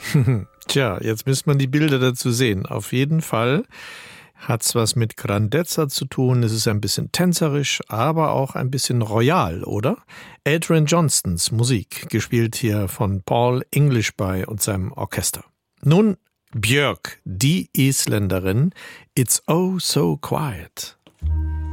Tja, jetzt müsste man die Bilder dazu sehen. Auf jeden Fall hat's was mit Grandezza zu tun. Es ist ein bisschen tänzerisch, aber auch ein bisschen royal, oder? Adrian Johnstons Musik, gespielt hier von Paul Englishby und seinem Orchester. Nun Björk, die Isländerin, It's Oh So Quiet.